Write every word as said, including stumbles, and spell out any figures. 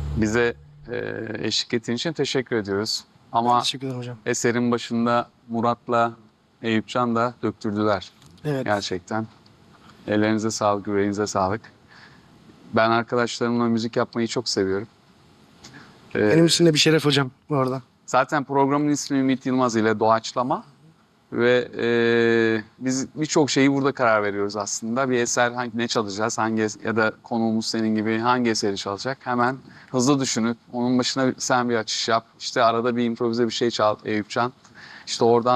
Bize e, eşlik ettiğin için teşekkür ediyoruz. Ama Teşekkür ederim hocam. eserin başında Murat'la Eyüpcan da döktürdüler. Evet. Gerçekten. Ellerinize sağlık, yüreğinize sağlık. Ben arkadaşlarımla müzik yapmayı çok seviyorum. Ee, Benim için de bir şeref hocam bu arada. Zaten programın ismi Ümit Yılmaz ile Doğaçlama. Ve e, biz birçok şeyi burada karar veriyoruz aslında. Bir eser hangi ne çalacağız, hangi es- ya da konuğumuz senin gibi hangi eseri çalacak hemen hızlı düşünüp onun başına sen bir açış yap. İşte arada bir improvize bir şey çal Eyüpcan. İşte oradan